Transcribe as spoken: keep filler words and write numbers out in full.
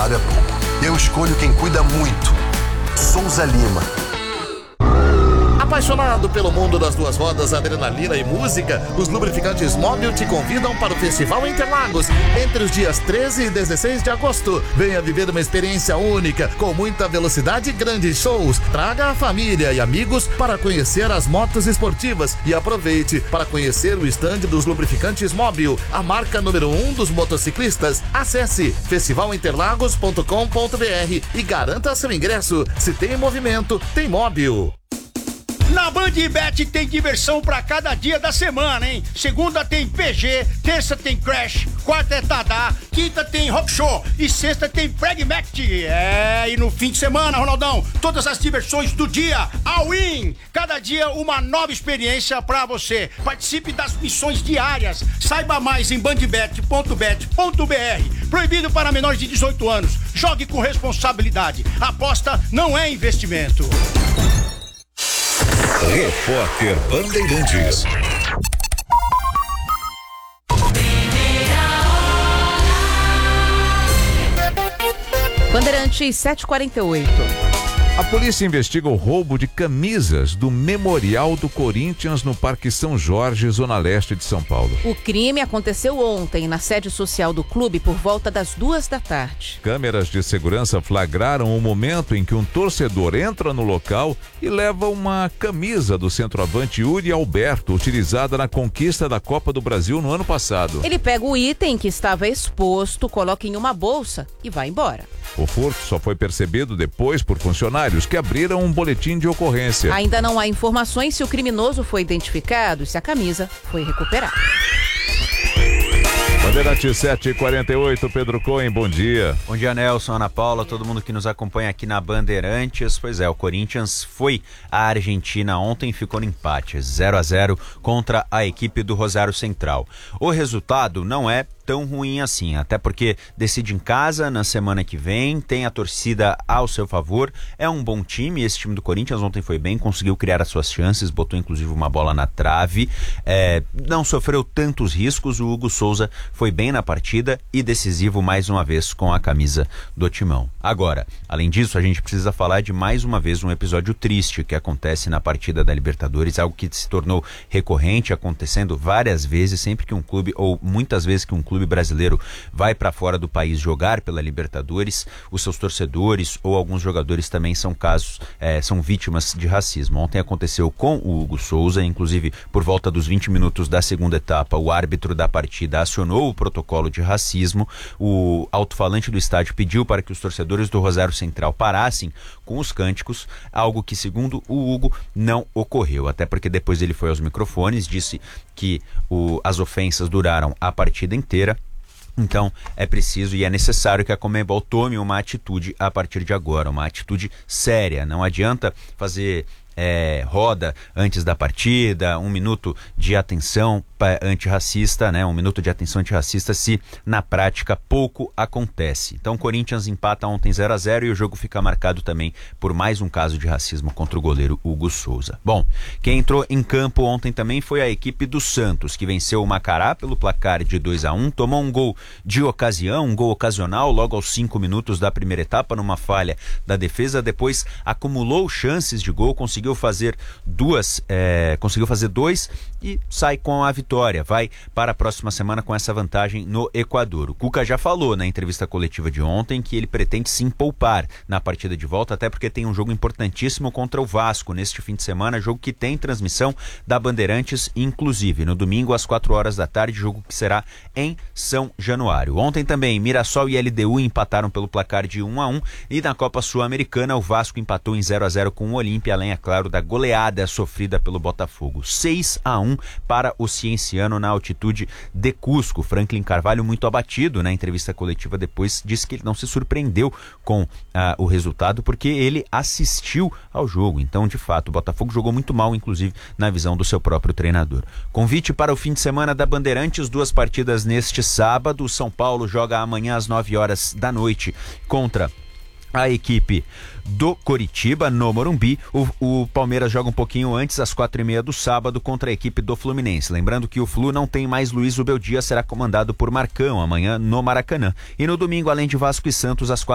paga pouco. Eu escolho quem cuida muito. Souza Lima. Apaixonado pelo mundo das duas rodas, adrenalina e música, os lubrificantes Móbil te convidam para o Festival Interlagos entre os dias treze e dezesseis de agosto. Venha viver uma experiência única, com muita velocidade e grandes shows. Traga a família e amigos para conhecer as motos esportivas e aproveite para conhecer o estande dos lubrificantes Móbil, a marca número um dos motociclistas. Acesse festival interlagos ponto com ponto br e garanta seu ingresso. Se tem movimento, tem Móbil. Na BandBet tem diversão pra cada dia da semana, hein? Segunda tem P G, terça tem Crash, quarta é Tadá, quinta tem Rock Show e sexta tem Pragmatic. É, e no fim de semana, Ronaldão, todas as diversões do dia, all in! Cada dia uma nova experiência pra você. Participe das missões diárias. Saiba mais em bandbet ponto bet ponto br. Proibido para menores de dezoito anos. Jogue com responsabilidade. Aposta não é investimento. Repórter Bandeirantes. Bandeirantes sete e quarenta e oito. A polícia investiga o roubo de camisas do Memorial do Corinthians no Parque São Jorge, zona leste de São Paulo. O crime aconteceu ontem na sede social do clube por volta das duas da tarde. Câmeras de segurança flagraram o momento em que um torcedor entra no local e leva uma camisa do centroavante Yuri Alberto, utilizada na conquista da Copa do Brasil no ano passado. Ele pega o item que estava exposto, coloca em uma bolsa e vai embora. O furto só foi percebido depois por funcionários que abriram um boletim de ocorrência. Ainda não há informações se o criminoso foi identificado e se a camisa foi recuperada. Bandeirantes sete e quarenta e oito, Pedro Cohen, bom dia. Bom dia, Nelson, Ana Paula, todo mundo que nos acompanha aqui na Bandeirantes. Pois é, o Corinthians foi à Argentina ontem, ficou no empate, zero a zero contra a equipe do Rosário Central. O resultado não é tão ruim assim, até porque decide em casa na semana que vem, tem a torcida ao seu favor, é um bom time, esse time do Corinthians ontem foi bem, conseguiu criar as suas chances, botou inclusive uma bola na trave, é, não sofreu tantos riscos, o Hugo Souza foi bem na partida e decisivo mais uma vez com a camisa do Timão. Agora, além disso, a gente precisa falar de mais uma vez um episódio triste que acontece na partida da Libertadores, algo que se tornou recorrente, acontecendo várias vezes, sempre que um clube, ou muitas vezes que um clube brasileiro vai para fora do país jogar pela Libertadores, os seus torcedores ou alguns jogadores também são casos, é, são vítimas de racismo. Ontem aconteceu com o Hugo Souza, inclusive por volta dos vinte minutos da segunda etapa, o árbitro da partida acionou o protocolo de racismo, o alto-falante do estádio pediu para que os torcedores do Rosário Central parassem com os cânticos, algo que segundo o Hugo não ocorreu, até porque depois ele foi aos microfones, disse que o, as ofensas duraram a partida inteira. Então é preciso e é necessário que a Conmebol tome uma atitude a partir de agora, uma atitude séria. Não adianta fazer é, roda antes da partida, um minuto de atenção antirracista, né? Um minuto de atenção antirracista se na prática pouco acontece. Então o Corinthians empata ontem zero a zero e o jogo fica marcado também por mais um caso de racismo contra o goleiro Hugo Souza. Bom, quem entrou em campo ontem também foi a equipe do Santos, que venceu o Macará pelo placar de dois a um, tomou um gol de ocasião, um gol ocasional logo aos cinco minutos da primeira etapa numa falha da defesa, depois acumulou chances de gol, conseguiu fazer duas, é, conseguiu fazer dois e sai com a vitória, vai para a próxima semana com essa vantagem no Equador. O Cuca já falou na entrevista coletiva de ontem que ele pretende sim poupar na partida de volta, até porque tem um jogo importantíssimo contra o Vasco neste fim de semana, jogo que tem transmissão da Bandeirantes, inclusive no domingo às quatro horas da tarde, jogo que será em São Januário. Ontem também Mirassol e L D U empataram pelo placar de um a um e na Copa Sul-Americana o Vasco empatou em zero a zero com o Olímpia, além, é claro, da goleada sofrida pelo Botafogo. seis a um para o Cienciano na altitude de Cusco. Franklin Carvalho, muito abatido na entrevista coletiva depois, disse que ele não se surpreendeu com ah, o resultado porque ele assistiu ao jogo. Então, de fato, o Botafogo jogou muito mal, inclusive na visão do seu próprio treinador. Convite para o fim de semana da Bandeirantes, duas partidas neste sábado. O São Paulo joga amanhã às nove horas da noite contra a equipe do Coritiba no Morumbi. O, o Palmeiras joga um pouquinho antes, às quatro e meia do sábado, contra a equipe do Fluminense. Lembrando que o Flu não tem mais Luiz Ubeldia, será comandado por Marcão amanhã no Maracanã. E no domingo, além de Vasco e Santos, às quatro